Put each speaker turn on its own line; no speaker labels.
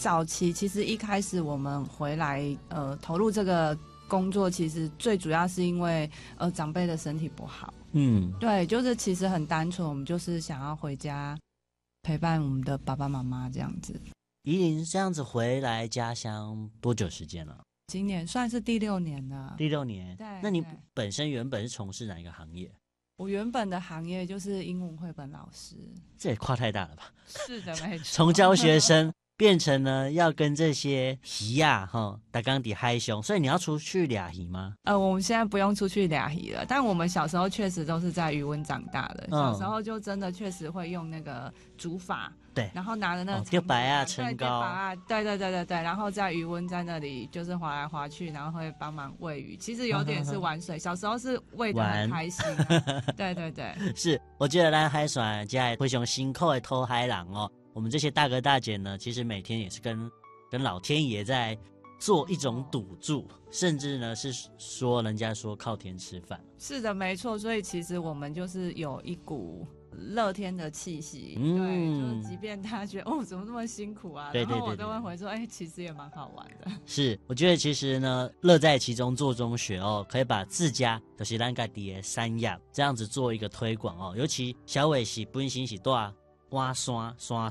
早期其实一开始我们回来投入这个工作，其实最主要是因为长辈的身体不好。对，就是其实很单纯，我们就是想要回家陪伴我们的爸爸妈妈这样子。
宜玲这样子回来家乡多久时间了？
今年算是第6年了。
第6年。
对。
那你本身原本是从事哪一个行业？
我原本的行业就是英文绘本老师。这
也跨太大了吧？
是的，没错。
从教学生变成呢要跟这些鱼啊大缸底嗨熊，所以你要出去俩鱼吗？
我们现在不用出去俩鱼了，但我们小时候确实都是在渔温长大的。小时候就真的确实会用那个竹筏，对，然后拿着那个
钓白啊、撑篙，
对，然后在渔温在那里就是划来划去，然后会帮忙喂鱼，其实有点是玩水。小时候是喂得很开心对，
是，我觉得咱海船家非常辛苦的偷海人我们这些大哥大姐呢，其实每天也是跟老天爷在做一种赌注，甚至呢是说人家说靠天吃饭。
是的，没错。所以其实我们就是有一股乐天的气息。对，就即便他觉得怎么那么辛苦啊，然后我都会回说其实也蛮好玩的。
是，我觉得其实呢乐在其中做中学可以把自家就是咱家己的山野这样子做一个推广尤其小伟是本身是住挖山